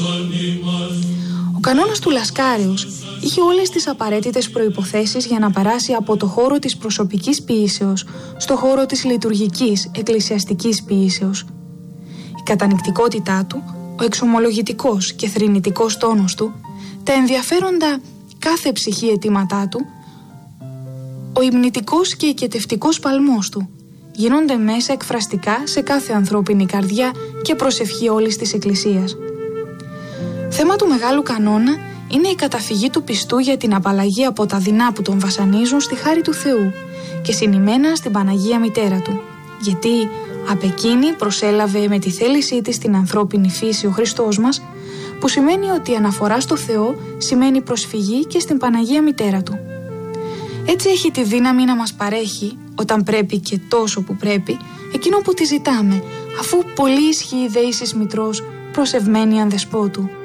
Ο κανόνας του Λασκάριος είχε όλες τις απαραίτητες προϋποθέσεις για να περάσει από το χώρο της προσωπικής ποιήσεως στο χώρο της λειτουργικής εκκλησιαστικής ποιήσεως. Η κατανυκτικότητά του, ο εξομολογητικός και θρηνητικός τόνος του, τα ενδιαφέροντα κάθε ψυχή αιτήματά του, ο υμνητικός και οικετευτικός παλμός του γίνονται μέσα εκφραστικά σε κάθε ανθρώπινη καρδιά και προσευχή όλης της Εκκλησίας. Θέμα του μεγάλου κανόνα είναι η καταφυγή του πιστού για την απαλλαγή από τα δεινά που τον βασανίζουν στη χάρη του Θεού και συνημένα στην Παναγία Μητέρα του, γιατί απ' εκείνη προσέλαβε με τη θέλησή της την ανθρώπινη φύση ο Χριστός μας, που σημαίνει ότι η αναφορά στο Θεό σημαίνει προσφυγή και στην Παναγία Μητέρα του. Έτσι έχει τη δύναμη να μας παρέχει, όταν πρέπει και τόσο που πρέπει, εκείνο που τη ζητάμε, αφού πολύ ισχύει η δέησης Μητρός προσευμένη αν δεσπότου.